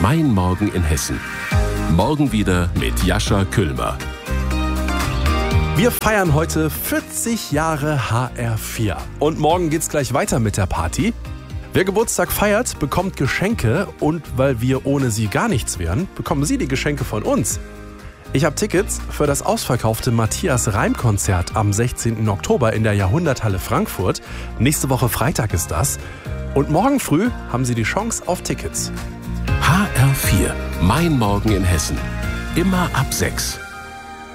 Mein Morgen in Hessen. Morgen wieder mit Jascha Küllmer. Wir feiern heute 40 Jahre HR4. Und morgen geht's gleich weiter mit der Party. Wer Geburtstag feiert, bekommt Geschenke. Und weil wir ohne sie gar nichts wären, bekommen sie die Geschenke von uns. Ich habe Tickets für das ausverkaufte Matthias-Reim-Konzert am 16. Oktober in der Jahrhunderthalle Frankfurt. Nächste Woche Freitag ist das. Und morgen früh haben Sie die Chance auf Tickets. HR4. Mein Morgen in Hessen. Immer ab 6.